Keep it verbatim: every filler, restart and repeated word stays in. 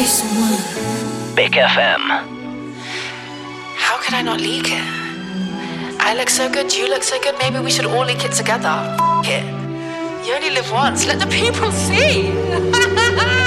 Big F M. How could I not leak it? I look so good, you look so good, maybe we should all leak it together. F it. You only live once, let the people see.